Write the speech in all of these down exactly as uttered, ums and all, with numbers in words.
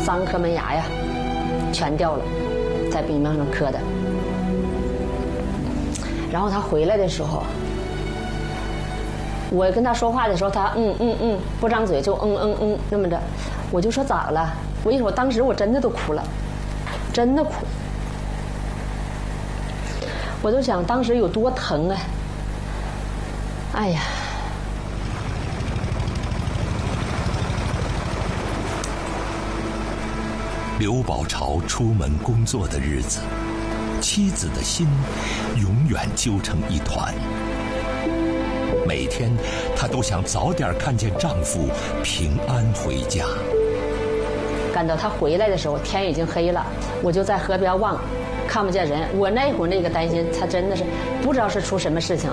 三颗门牙呀，全掉了，在冰面上磕的。然后他回来的时候，我跟他说话的时候，他嗯嗯嗯不张嘴就嗯嗯嗯那么着，我就说咋了？我一说，当时我真的都哭了，真的哭。我就想当时有多疼啊！哎呀。 刘宝朝出门工作的日子，妻子的心永远揪成一团。每天，她都想早点看见丈夫平安回家。 赶到他回来的时候，天已经黑了，我就在河边望，看不见人。我那会儿那个担心，他真的是不知道是出什么事情。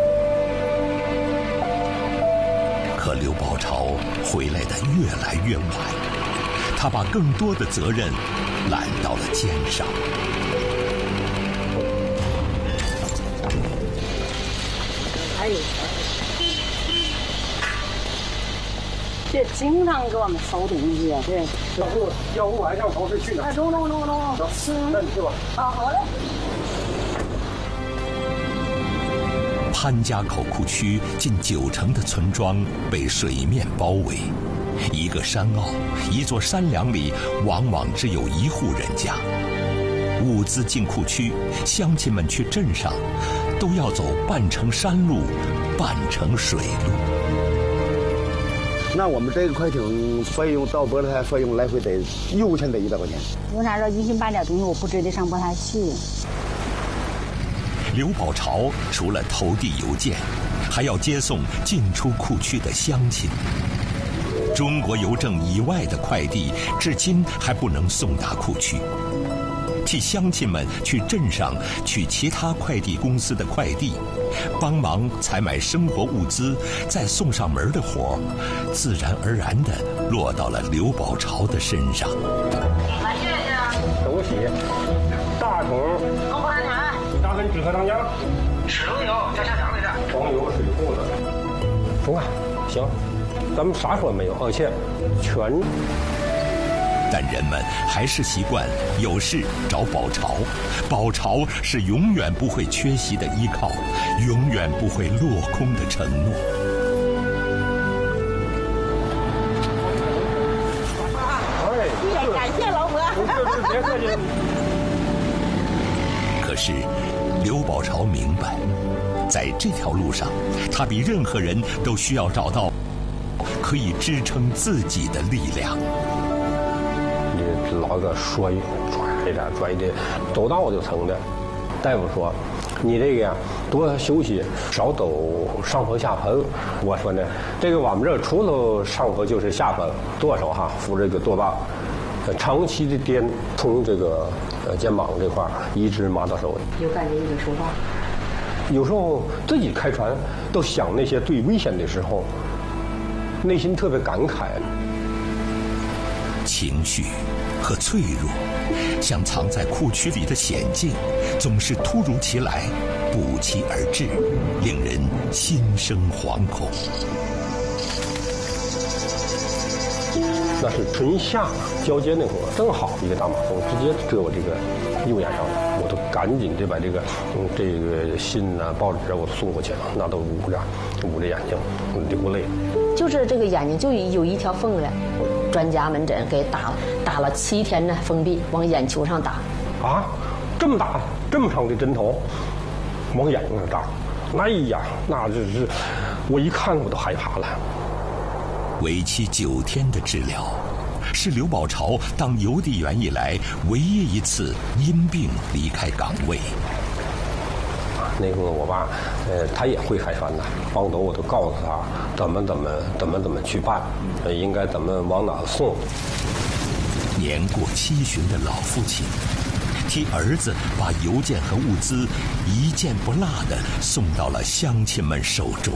可刘宝朝回来的越来越晚。他把更多的责任揽到了肩上。 哎，别经常给我们收东西啊！对， 要不要不晚上超市去呢？ 哎，中中中中， 走，那你去吧。 啊，好嘞。 潘家口库区近九成的村庄被水面包围。一个山坳，一座山梁里，往往只有一户人家。物资进库区，乡亲们去镇上，都要走半程山路，半程水路。 那我们这个快艇费用到博泰费用来回得油钱得一百块钱。 为啥说一心把点东西我不值得上博泰去？ 刘宝朝除了投递邮件，还要接送进出库区的乡亲。中国邮政以外的快递至今还不能送达库区，替乡亲们去镇上取其他快递公司的快递，帮忙采买生活物资，再送上门的活，自然而然地落到了刘宝朝的身上。 来谢谢。东西，大桶。 多少钱？ 大根止咳糖浆。 吃都有，加下糖来着。 黄油水库的。中啊，行。咱们啥说没有，而且全。 但人们还是习惯有事找宝朝，宝朝是永远不会缺席的依靠，永远不会落空的承诺。 哎，感谢老婆。 别客气。 可是，刘宝朝明白，在这条路上，他比任何人都需要找到可以支撑自己的力量。 你老个说一拽一点拽一点，走道就成的。大夫说，你这个呀多休息，少走上坡下坡。我说呢，这个我们这除了上坡就是下坡，舵手哈扶这个舵把，长期的颠，从这个呃肩膀这块一直麻到手。 有感觉你就说话。 有时候自己开船都想那些最危险的时候。内心特别感慨， 情绪和脆弱，像藏在库区里的险境，总是突如其来，不期而至，令人心生惶恐。 那是春夏交接那会儿，正好一个大马蜂直接蛰我这个右眼上，我都赶紧得把这个嗯这个信啊、报纸啊我送过去了，那都捂着捂着眼睛流泪。 就是这个眼睛就有一条缝了，专家门诊给打打了七天呢，封闭往眼球上打。 啊，这么大这么长的针头，往眼睛上打，哎呀，那这是我一看我都害怕了。 为期九天的治疗，是刘宝朝当邮递员以来唯一一次因病离开岗位。 那个我爸，呃，他也会开船的，帮头我都告诉他怎么怎么怎么怎么去办，呃，应该怎么往哪送。 年过七旬的老父亲，替儿子把邮件和物资一件不落地送到了乡亲们手中。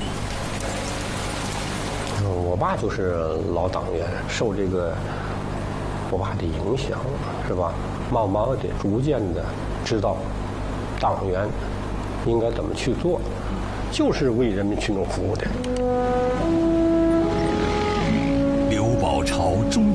嗯，我爸就是老党员，受这个我爸的影响，是吧？慢慢的、逐渐的知道党员应该怎么去做，就是为人民群众服务的。 刘宝朝终